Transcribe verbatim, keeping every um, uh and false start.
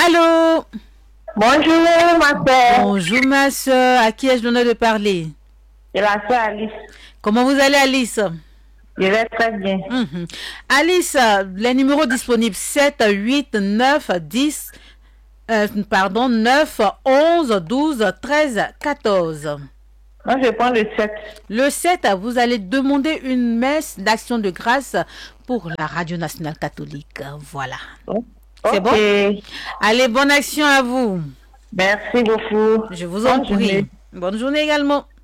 Allô? Bonjour, ma soeur. Bonjour, ma soeur. À qui ai-je l'honneur de parler? C'est la soeur Alice. Comment vous allez, Alice? Je vais très bien. Mhm. Alice, les numéros disponibles sept, huit, neuf, dix, euh, pardon, neuf, onze, douze, treize, quatorze. Moi, je prends le sept. Le sept, vous allez demander une messe d'action de grâce pour la Radio Nationale Catholique. Voilà. Oh. C'est okay. bon? Allez, bonne action à vous. Merci beaucoup. Je vous en Bonne prie. journée. Bonne journée également.